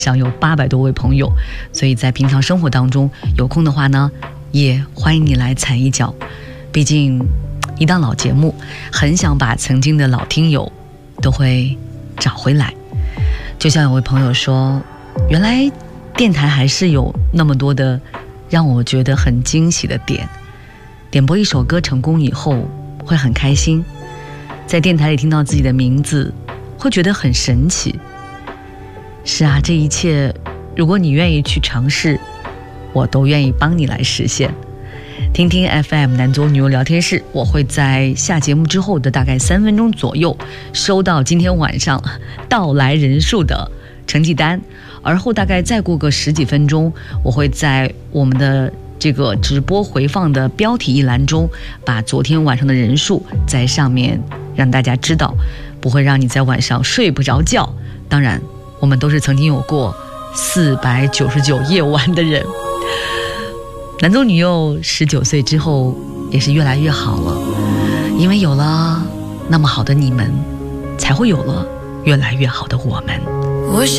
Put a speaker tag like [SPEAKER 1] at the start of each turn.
[SPEAKER 1] 上有800多位朋友，所以在平常生活当中有空的话呢，也欢迎你来踩一脚。毕竟一档老节目，很想把曾经的老听友都会找回来。就像有位朋友说，原来电台还是有那么多的让我觉得很惊喜的点。点播一首歌成功以后会很开心，在电台里听到自己的名字会觉得很神奇。是啊，这一切如果你愿意去尝试，我都愿意帮你来实现。听听 FM 男左女右聊天室，我会在下节目之后的大概3分钟左右收到今天晚上到来人数的成绩单，而后大概再过个10几分钟，我会在我们的这个直播回放的标题一栏中把昨天晚上的人数在上面让大家知道，不会让你在晚上睡不着觉。当然我们都是曾经有过499夜晚的人。男左女右19岁之后也是越来越好了，因为有了那么好的你们，才会有了越来越好的我们。